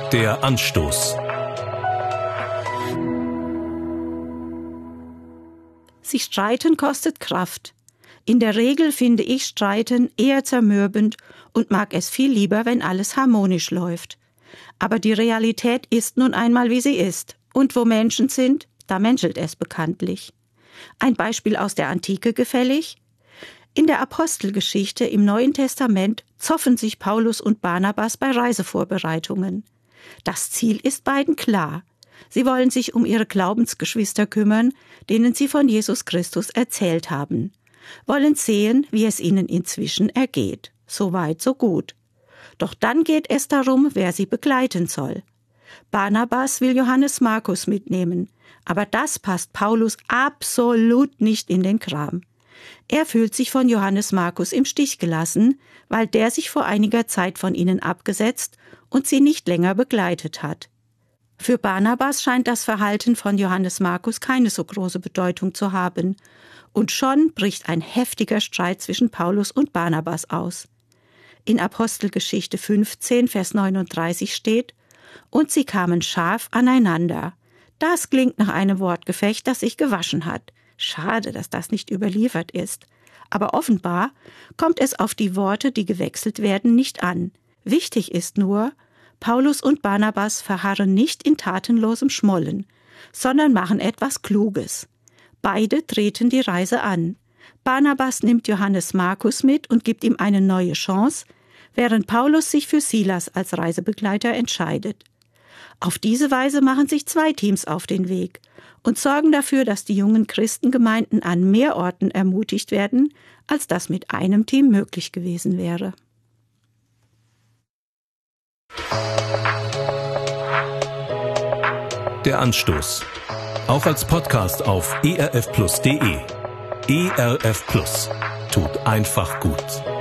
Der Anstoß. Sich streiten kostet Kraft. In der Regel finde ich Streiten eher zermürbend und mag es viel lieber, wenn alles harmonisch läuft. Aber die Realität ist nun einmal, wie sie ist. Und wo Menschen sind, da menschelt es bekanntlich. Ein Beispiel aus der Antike gefällig? In der Apostelgeschichte im Neuen Testament zoffen sich Paulus und Barnabas bei Reisevorbereitungen. Das Ziel ist beiden klar. Sie wollen sich um ihre Glaubensgeschwister kümmern, denen sie von Jesus Christus erzählt haben. Wollen sehen, wie es ihnen inzwischen ergeht. So weit, so gut. Doch dann geht es darum, wer sie begleiten soll. Barnabas will Johannes Markus mitnehmen, aber das passt Paulus absolut nicht in den Kram. Er fühlt sich von Johannes Markus im Stich gelassen, weil der sich vor einiger Zeit von ihnen abgesetzt und sie nicht länger begleitet hat. Für Barnabas scheint das Verhalten von Johannes Markus keine so große Bedeutung zu haben. Und schon bricht ein heftiger Streit zwischen Paulus und Barnabas aus. In Apostelgeschichte 15, Vers 39 steht: Und sie kamen scharf aneinander. Das klingt nach einem Wortgefecht, das sich gewaschen hat. Schade, dass das nicht überliefert ist. Aber offenbar kommt es auf die Worte, die gewechselt werden, nicht an. Wichtig ist nur, Paulus und Barnabas verharren nicht in tatenlosem Schmollen, sondern machen etwas Kluges. Beide treten die Reise an. Barnabas nimmt Johannes Markus mit und gibt ihm eine neue Chance, während Paulus sich für Silas als Reisebegleiter entscheidet. Auf diese Weise machen sich zwei Teams auf den Weg und sorgen dafür, dass die jungen Christengemeinden an mehr Orten ermutigt werden, als das mit einem Team möglich gewesen wäre. Der Anstoß. Auch als Podcast auf erfplus.de. ERF Plus. Tut einfach gut.